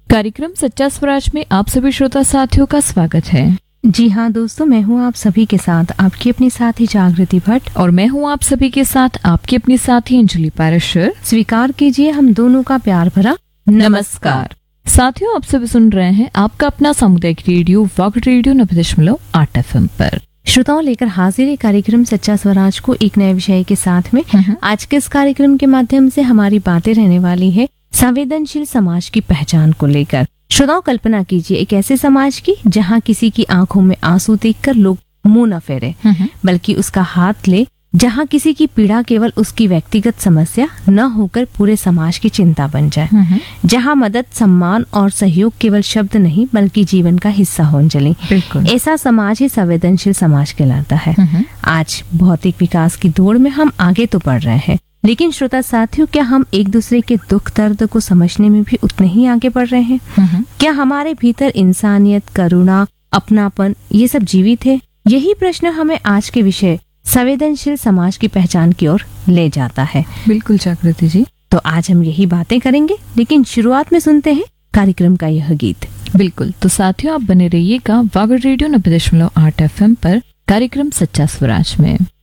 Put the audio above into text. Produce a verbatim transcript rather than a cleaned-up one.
कार्यक्रम सच्चा स्वराज में आप सभी श्रोता साथियों का स्वागत है। जी हाँ दोस्तों, मैं हूँ आप सभी के साथ आपकी अपनी साथी जागृति भट्ट और मैं हूँ आप सभी के साथ आपकी अपनी साथी अंजलि पाराशर। स्वीकार कीजिए हम दोनों का प्यार भरा नमस्कार। साथियों, आप सभी सुन रहे हैं आपका अपना सामुदायिक रेडियो वॉक रेडियो नब्बे दशमलव आठ एफ एम पर। श्रोताओं, लेकर हाजिर है कार्यक्रम सच्चा स्वराज को एक नए विषय के साथ में। आज के इस कार्यक्रम के माध्यम से हमारी बातें रहने वाली है संवेदनशील समाज की पहचान को लेकर। श्रोताओं, कल्पना कीजिए एक ऐसे समाज की जहां किसी की आंखों में आंसू देखकर लोग मुंह न फेरे, बल्कि उसका हाथ ले, जहां किसी की पीड़ा केवल उसकी व्यक्तिगत समस्या न होकर पूरे समाज की चिंता बन जाए, जहां मदद, सम्मान और सहयोग केवल शब्द नहीं बल्कि जीवन का हिस्सा हो चले। ऐसा समाज ही संवेदनशील समाज कहलाता है। आज भौतिक विकास की दौड़ में हम आगे तो बढ़ रहे हैं, लेकिन श्रोता साथियों, क्या हम एक दूसरे के दुख दर्द को समझने में भी उतने ही आगे बढ़ रहे हैं? क्या हमारे भीतर इंसानियत, करुणा, अपनापन ये सब जीवित है? यही प्रश्न हमें आज के विषय संवेदनशील समाज की पहचान की ओर ले जाता है। बिल्कुल जागृति जी। तो आज हम यही बातें करेंगे, लेकिन शुरुआत में सुनते हैं कार्यक्रम का यह गीत। बिल्कुल, तो साथियों आप बने रहिएगा वॉक रेडियो नब्बे दशमलव आठ एफ एम पर कार्यक्रम सच्चा स्वराज में।